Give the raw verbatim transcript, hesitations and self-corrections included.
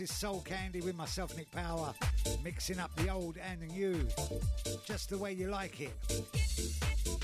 It's Soul Candy with myself, Nick Power, mixing up the old and the new, just the way you like it.